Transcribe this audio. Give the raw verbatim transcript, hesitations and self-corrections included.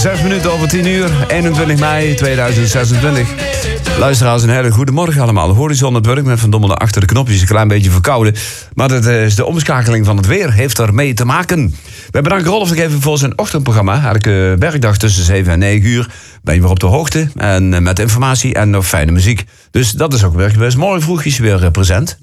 Zes minuten over tien uur, eenentwintig mei tweeduizend zesentwintig. Luisteraars, een hele goede morgen allemaal. De horizon natuurlijk met Van Dommelen achter de knopjes, een klein beetje verkouden. Maar dat is de omschakeling van het weer, heeft ermee te maken. We bedanken Rolf nog even voor zijn ochtendprogramma. Elke werkdag tussen zeven en negen uur ben je weer op de hoogte. En met informatie en nog fijne muziek. Dus dat is ook weer geweest. Morgen vroeg is hij weer present.